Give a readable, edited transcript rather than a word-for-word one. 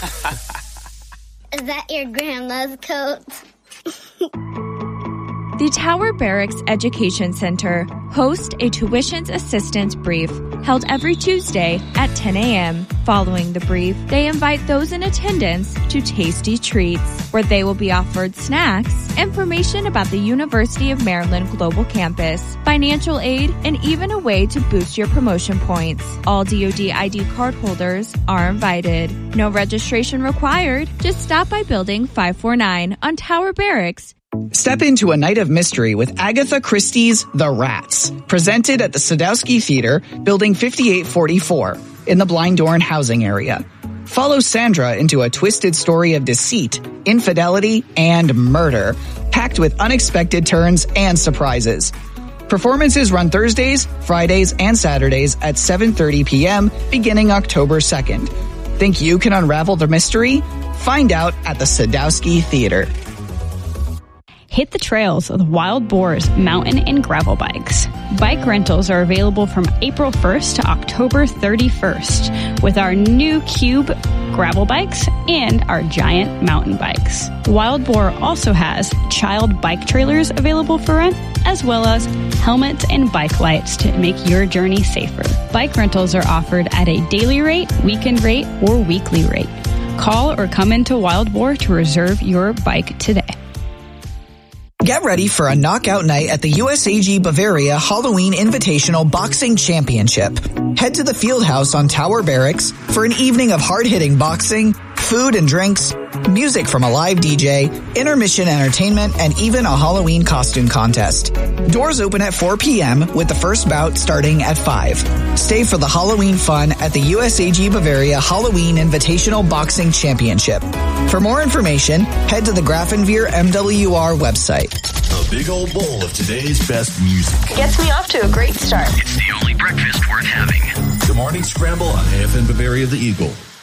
Is that your grandma's coat? The Tower Barracks Education Center hosts a tuition assistance brief held every Tuesday at 10 a.m. Following the brief, they invite those in attendance to tasty treats, where they will be offered snacks, information about the University of Maryland Global Campus, financial aid, and even a way to boost your promotion points. All DoD ID card holders are invited. No registration required. Just stop by Building 549 on Tower Barracks. Step into a night of mystery with Agatha Christie's The Rats, presented at the Sadowski Theater, Building 5844, in the Blind Dorn housing area. Follow Sandra into a twisted story of deceit, infidelity, and murder, packed with unexpected turns and surprises. Performances run Thursdays, Fridays, and Saturdays at 7:30 p.m. beginning October 2nd. Think you can unravel the mystery? Find out at the Sadowski Theater. Hit the trails with Wild Boar's mountain and gravel bikes. Bike rentals are available from April 1st to October 31st with our new Cube gravel bikes and our giant mountain bikes. Wild Boar also has child bike trailers available for rent, as well as helmets and bike lights to make your journey safer. Bike rentals are offered at a daily rate, weekend rate, or weekly rate. Call or come into Wild Boar to reserve your bike today. Get ready for a knockout night at the USAG Bavaria Halloween Invitational Boxing Championship. Head to the Fieldhouse on Tower Barracks for an evening of hard-hitting boxing, food and drinks, music from a live DJ, intermission entertainment, and even a Halloween costume contest. Doors open at 4 p.m. with the first bout starting at 5. Stay for the Halloween fun at the USAG Bavaria Halloween Invitational Boxing Championship. For more information, head to the Grafenveer MWR website. A big old bowl of today's best music. Gets me off to a great start. It's the only breakfast worth having. The Morning Scramble on AFN Bavaria The Eagle.